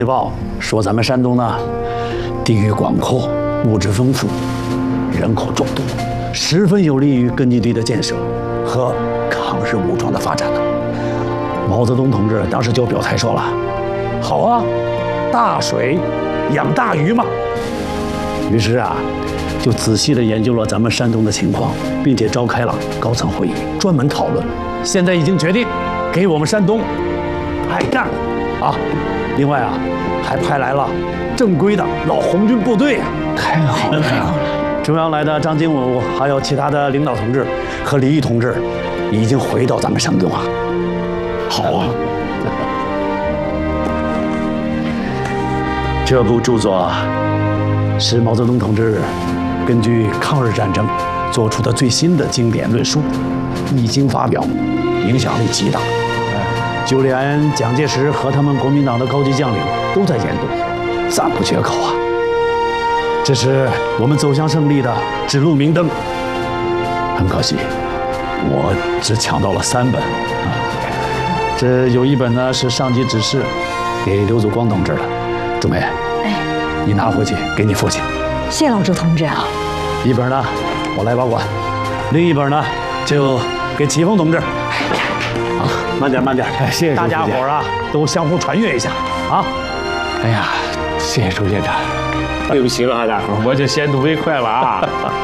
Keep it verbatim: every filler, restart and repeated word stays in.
汇报说，咱们山东呢，地域广阔，物质丰富，人口众多，十分有利于根据地的建设和抗日武装的发展呢。毛泽东同志当时就表态说了：“好啊，大水养大鱼嘛。”于是啊，就仔细地研究了咱们山东的情况，并且召开了高层会议，专门讨论。现在已经决定给我们山东派战了啊！另外啊，还派来了正规的老红军部队啊！太好了，太好了！中央来的张经武，还有其他的领导同志和李毅同志，已经回到咱们山东啊。好啊！这部著作是毛泽东同志根据抗日战争做出的最新的经典论述，一经发表，影响力极大。就连蒋介石和他们国民党的高级将领都在研读，赞不绝口啊！这是我们走向胜利的指路明灯。很可惜，我只抢到了三本啊。这有一本呢是上级指示给刘祖光同志的，朱梅，哎，你拿回去给你父亲。 谢老朱同志啊。 一本呢我来保管，另一本呢就给齐峰同志。啊，慢点慢点， 哎，谢谢大家伙儿啊都相互传阅一下啊。 哎呀，谢谢朱县长。对不起了啊，大伙儿，我就先睹为快了啊。